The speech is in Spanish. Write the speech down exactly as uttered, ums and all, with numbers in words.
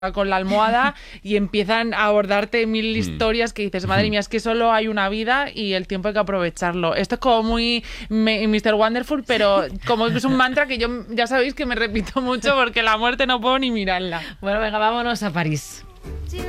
con la almohada y empiezan a abordarte mil historias que dices, madre mía, es que solo hay una vida y el tiempo hay que aprovecharlo. Esto es como muy mister Wonderful, pero como es un mantra que yo ya sabéis que me repito mucho porque la muerte no puedo ni mirarla. Bueno, venga, vámonos a París.